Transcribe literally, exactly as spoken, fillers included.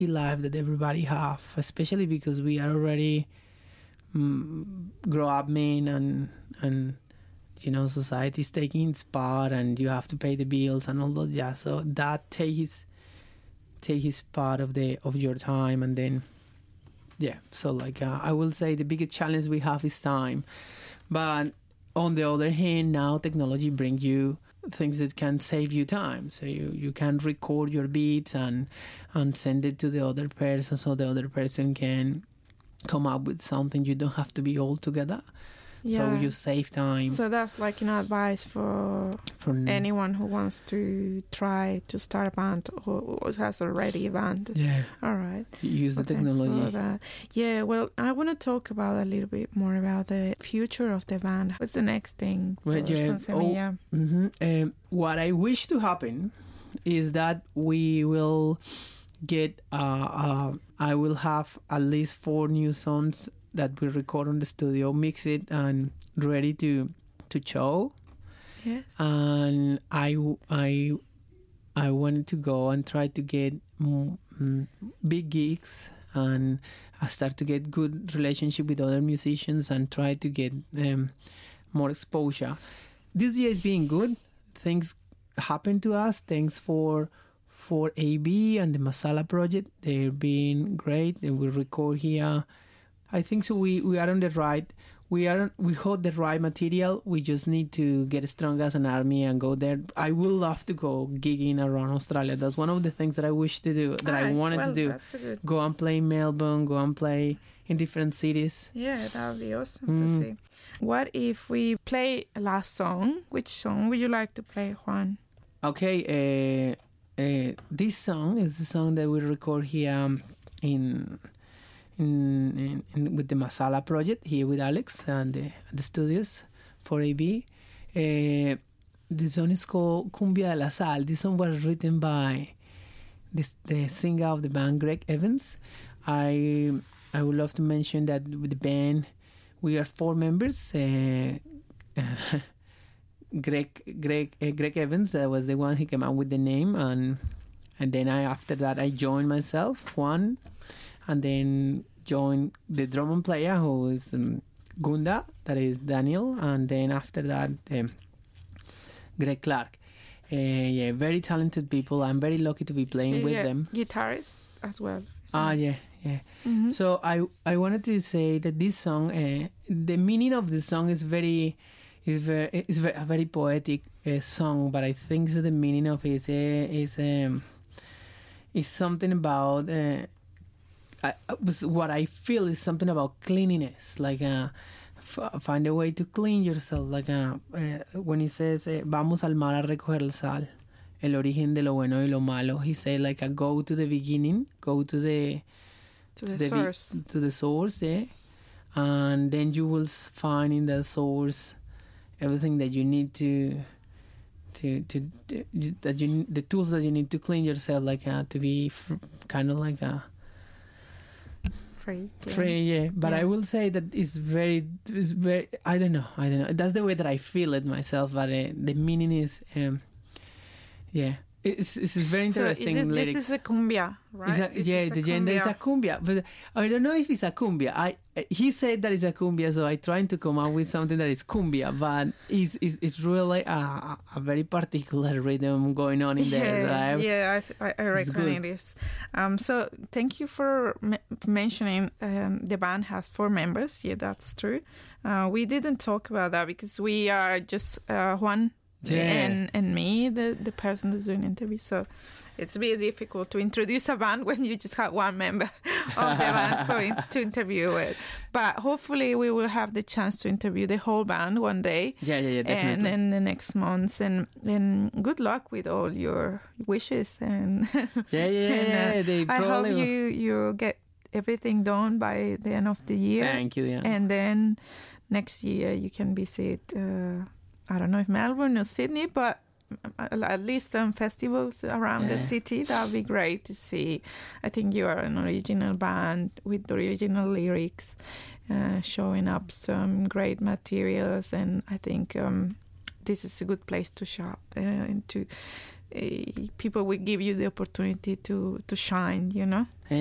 life that everybody have, especially because we are already mm, grow up men and and you know society is taking its part and you have to pay the bills and all that. Yeah, so that takes takes part of the of your time, and then yeah. So like uh, I will say the biggest challenge we have is time, but on the other hand, now technology brings you things that can save you time. So you, you can record your beats and and send it to the other person, so the other person can come up with something. You don't have to be all together. Yeah. So you save time. So that's like an advice for, for anyone who wants to try to start a band or has already a band. Yeah. All right. Use well, the technology. For that. Yeah, well, I want to talk about a little bit more about the future of the band. What's the next thing for well, yeah. Sansemilla? Oh, mm-hmm. um, what I wish to happen is that we will get, uh, uh, I will have at least four new songs that we record on the studio, mix it, and ready to to show. Yes. And I, I, I wanted to go and try to get mm, big gigs, and I start to get good relationship with other musicians and try to get um, more exposure. This year is being good. Things happen to us. Thanks for for A B and the Masala project. They're being great. They will record here. I think so. We, we are on the right. We are. We hold the right material. We just need to get strong as an army and go there. I would love to go gigging around Australia. That's one of the things that I wish to do. That ah, I wanted well, to do. That's a good... Go and play in Melbourne. Go and play in different cities. Yeah, that would be awesome mm. to see. What if we play a last song? Which song would you like to play, Juan? Okay. Uh, uh, this song is the song that we record here in. In, in, in, with the Masala project here with Alex and the, the studios for A B. Uh, the song is called Cumbia de la Sal. This song was written by this, the singer of the band, Greg Evans. I I would love to mention that with the band, we are four members. Uh, uh, Greg Greg uh, Greg Evans, that was the one who came out with the name, and and then I after that I joined myself, Juan, and then joined the drum and player who is um, Gunda, that is Daniel, and then after that um, Greg Clark. Uh, yeah, very talented people. I'm very lucky to be playing so, with yeah, them. Guitarist as well. Ah, yeah, yeah. Mm-hmm. So I I wanted to say that this song, uh, the meaning of the song is very is very is very, a very poetic uh, song, but I think so the meaning of it is uh, is um, is something about. Uh, I, what I feel is something about cleanliness, like uh, f- find a way to clean yourself. Like uh, uh, when he says, uh, "Vamos al mar a recoger el sal, el origen de lo bueno y lo malo." He said, like, uh, go to the beginning, go to the to, to the, the source, be- to the source, yeah, and then you will find in the source everything that you need to. To, to, to that you the tools that you need to clean yourself, like uh, to be f- kind of like a. Free, yeah. Free, yeah. But yeah. I will say that it's very, it's very. I don't know. I don't know. That's the way that I feel it myself. But uh, the meaning is, um, yeah, it's it's very interesting. So is it, lyrics. This is a cumbia, right? A, yeah, the gender is a cumbia, but I don't know if it's a cumbia. I he said that it's a cumbia, so I trying to come up with something that is cumbia, but it's it's, it's really a, a very particular rhythm going on in there. Yeah, right? yeah, I, th- I reckon it is. Um, so thank you for m- mentioning um, the band has four members. Yeah, that's true. Uh, we didn't talk about that because we are just uh, Juan. Yeah. And and me, the, the person that's doing interviews. So it's very difficult to introduce a band when you just have one member of the band for in, to interview with. But hopefully we will have the chance to interview the whole band one day. Yeah, yeah, yeah, definitely. And in the next months. And, and good luck with all your wishes. And yeah, yeah, and, uh, yeah. They I hope will. you, you get everything done by the end of the year. Thank you, yeah. And then next year you can visit... Uh, I don't know if Melbourne or Sydney, but at least some festivals around yeah. the city. That would be great to see. I think you are an original band with original lyrics, uh, showing up some great materials, and I think um, this is a good place to shop uh, and to uh, people will give you the opportunity to to shine, you know.